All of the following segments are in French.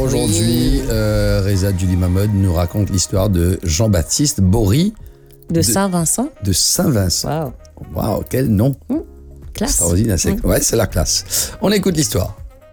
aujourd'hui, Reza Djuli-Mahmoud nous raconte l'histoire de Jean-Baptiste Bory de Saint-Vincent. De Saint-Vincent. Waouh, quel nom. Classe. Extraordinaire. Ouais, c'est la classe. On écoute l'histoire.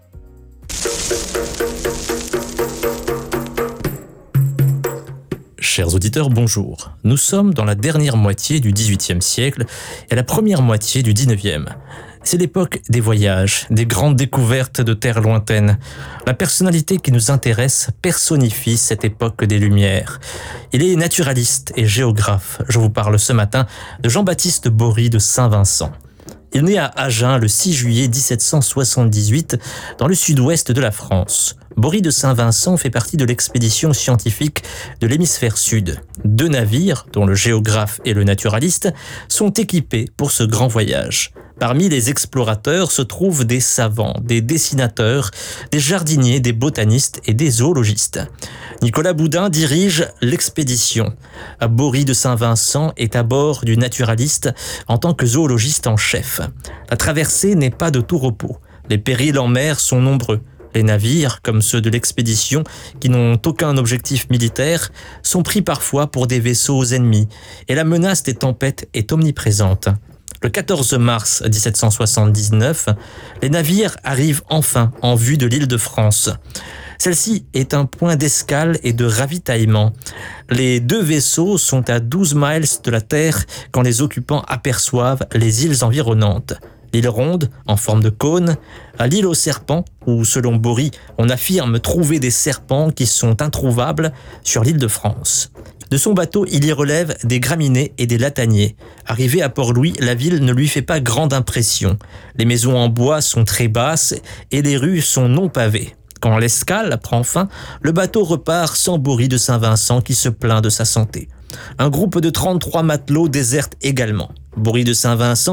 Chers auditeurs, bonjour. Nous sommes dans la dernière moitié du XVIIIe siècle et la première moitié du XIXe. C'est l'époque des voyages, des grandes découvertes de terres lointaines. La personnalité qui nous intéresse personnifie cette époque des Lumières. Il est naturaliste et géographe. Je vous parle ce matin de Jean-Baptiste Bory de Saint-Vincent. Il naît à Agen le 6 juillet 1778 dans le sud-ouest de la France. Bory de Saint-Vincent fait partie de l'expédition scientifique de l'hémisphère sud. 2 navires, dont le géographe et le naturaliste, sont équipés pour ce grand voyage. Parmi les explorateurs se trouvent des savants, des dessinateurs, des jardiniers, des botanistes et des zoologistes. Nicolas Boudin dirige l'expédition. Bory de Saint-Vincent est à bord du naturaliste en tant que zoologiste en chef. La traversée n'est pas de tout repos. Les périls en mer sont nombreux. Les navires, comme ceux de l'expédition, qui n'ont aucun objectif militaire, sont pris parfois pour des vaisseaux ennemis, et la menace des tempêtes est omniprésente. Le 14 mars 1779, les navires arrivent enfin en vue de l'île de France. Celle-ci est un point d'escale et de ravitaillement. Les 2 vaisseaux sont à 12 miles de la Terre quand les occupants aperçoivent les îles environnantes. L'île ronde, en forme de cône, à l'île aux serpents, où selon Bory, on affirme trouver des serpents qui sont introuvables sur l'île de France. De son bateau, il y relève des graminées et des lataniers. Arrivé à Port-Louis, la ville ne lui fait pas grande impression. Les maisons en bois sont très basses et les rues sont non pavées. Quand l'escale prend fin, le bateau repart sans Bory de Saint-Vincent qui se plaint de sa santé. Un groupe de 33 matelots déserte également. Bory de Saint-Vincent